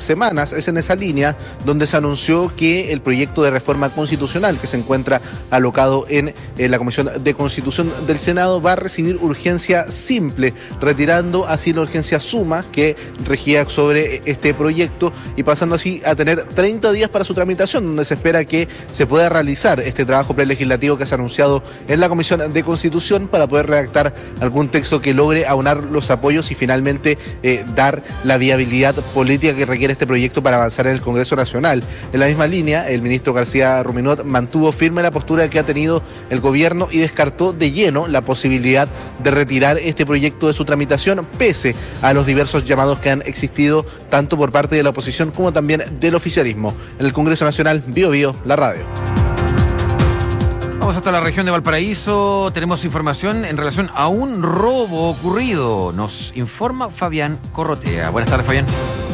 semanas. Es en esa línea donde se anunció que el proyecto de reforma constitucional que se encuentra alocado en la Comisión de Constitución del Senado va a recibir urgencia simple, retirando así la urgencia suma que regía sobre este proyecto y pasando así a tener 30 días para su tramitación, donde se espera que se pueda realizar este trabajo prelegislativo que se ha anunciado en la Comisión de Constitución para poder redactar algún texto que logre aunar los apoyos y finalmente dar la viabilidad política que requiere este proyecto para avanzar en el Congreso Nacional. En la misma línea, el ministro García Ruminot mantuvo firme la postura que ha tenido el gobierno y descartó de lleno la posibilidad de retirar este proyecto de su tramitación, pese a los diversos llamados que han existido tanto por parte de la oposición como también del oficialismo. En el Congreso Nacional, Bío Bío, la radio. Vamos hasta la región de Valparaíso. Tenemos información en relación a un robo ocurrido. Nos informa Fabián Corrotea. Buenas tardes, Fabián.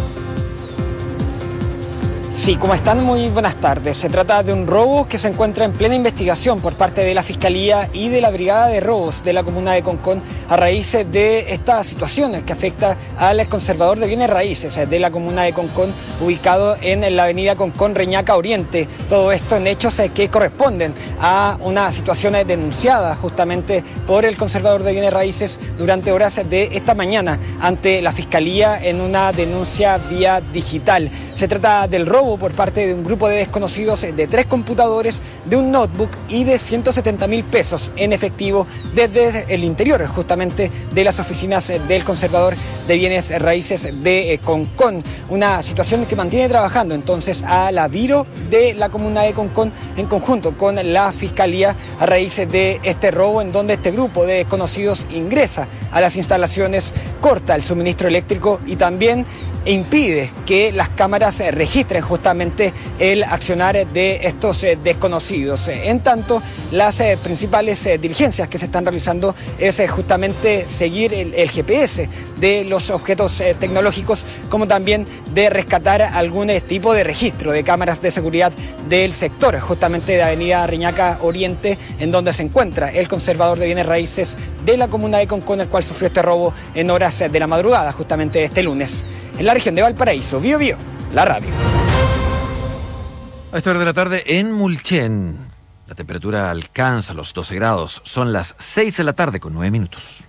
Sí, ¿cómo están? Muy buenas tardes. Se trata de un robo que se encuentra en plena investigación por parte de la Fiscalía y de la Brigada de Robos de la comuna de Concón a raíz de estas situaciones que afecta al conservador de bienes raíces de la comuna de Concón, ubicado en la avenida Concón Reñaca Oriente. Todo esto en hechos que corresponden a una situación denunciada justamente por el conservador de bienes raíces durante horas de esta mañana ante la Fiscalía en una denuncia vía digital. Se trata del robo por parte de un grupo de desconocidos de 3 computadores, de un notebook y de 170.000 pesos en efectivo desde el interior justamente de las oficinas del conservador de bienes raíces de Concón. Una situación que mantiene trabajando entonces a la Biro de la comuna de Concón en conjunto con la Fiscalía a raíz de este robo, en donde este grupo de desconocidos ingresa a las instalaciones, corta el suministro eléctrico y también impide que las cámaras registren justamente el accionar de estos desconocidos. En tanto, las principales diligencias que se están realizando es justamente seguir el GPS de los objetos tecnológicos, como también de rescatar algún tipo de registro de cámaras de seguridad del sector, justamente de Avenida Reñaca Oriente, en donde se encuentra el conservador de bienes raíces de la comuna de Concón, el cual sufrió este robo en horas de la madrugada, justamente este lunes. En la región de Valparaíso, Bío Bío, la radio. A esta hora de la tarde en Mulchen, la temperatura alcanza los 12 grados. Son las 6 de la tarde con 9 minutos.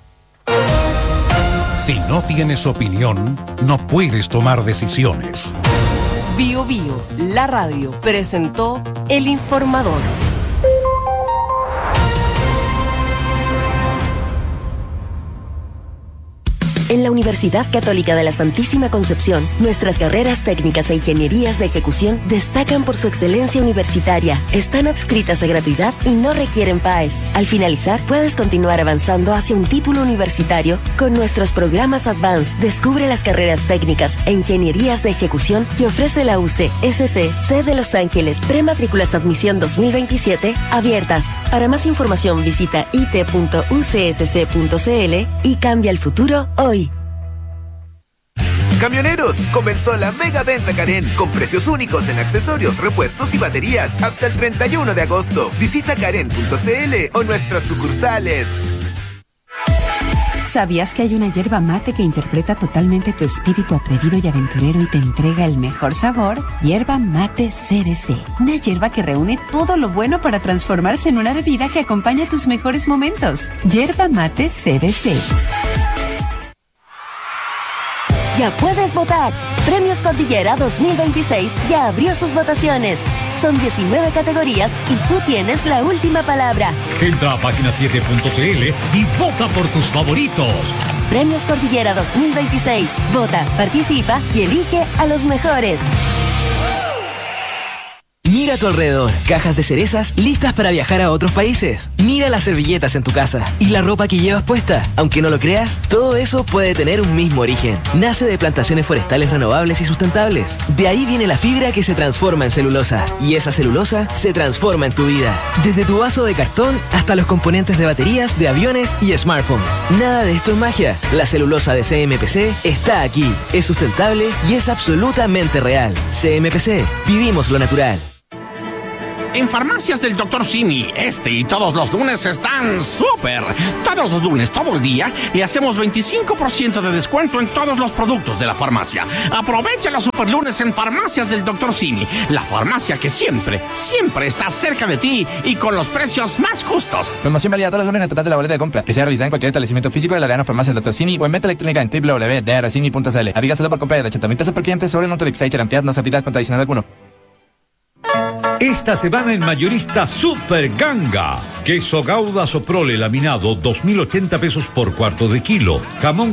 Si no tienes opinión, no puedes tomar decisiones. Bío Bío, la radio, presentó El Informador. En la Universidad Católica de la Santísima Concepción, nuestras carreras técnicas e ingenierías de ejecución destacan por su excelencia universitaria. Están adscritas a gratuidad y no requieren PAES. Al finalizar, puedes continuar avanzando hacia un título universitario con nuestros programas Advanced. Descubre las carreras técnicas e ingenierías de ejecución que ofrece la UCSC, C de Los Ángeles. Prematrículas de admisión 2027 abiertas. Para más información visita it.ucsc.cl y cambia el futuro hoy. Camioneros, comenzó la mega venta Karen con precios únicos en accesorios, repuestos y baterías hasta el 31 de agosto. Visita karen.cl o nuestras sucursales. ¿Sabías que hay una yerba mate que interpreta totalmente tu espíritu atrevido y aventurero y te entrega el mejor sabor? Yerba Mate CBC. Una yerba que reúne todo lo bueno para transformarse en una bebida que acompaña tus mejores momentos. Yerba Mate CBC. Ya puedes votar. Premios Cordillera 2026 ya abrió sus votaciones. Son 19 categorías y tú tienes la última palabra. Entra a página7.cl y vota por tus favoritos. Premios Cordillera 2026. Vota, participa y elige a los mejores. Mira a tu alrededor, cajas de cerezas listas para viajar a otros países. Mira las servilletas en tu casa y la ropa que llevas puesta. Aunque no lo creas, todo eso puede tener un mismo origen. Nace de plantaciones forestales renovables y sustentables. De ahí viene la fibra que se transforma en celulosa. Y esa celulosa se transforma en tu vida. Desde tu vaso de cartón hasta los componentes de baterías, de aviones y smartphones. Nada de esto es magia. La celulosa de CMPC está aquí. Es sustentable y es absolutamente real. CMPC, vivimos lo natural. En Farmacias del Dr. Simi, este y todos los lunes están súper. Todos los lunes, todo el día, le hacemos 25% de descuento en todos los productos de la farmacia. Aprovecha los super lunes en Farmacias del Dr. Simi, la farmacia que siempre está cerca de ti y con los precios más justos. Promoción válida todos los lunes en el total de la boleta de compra, que sea realizada en cualquier establecimiento físico de la Arena Farmacia del Dr. Simi o en venta electrónica en www.drcimi.cl. Aplica solo por compra de 80.000 pesos por cliente sobre Nutrilix y cantidad no se aplica con adicional alguno. Esta semana en Mayorista Super Ganga. Queso Gouda Soprole laminado 2.080 pesos por cuarto de kilo. Jamón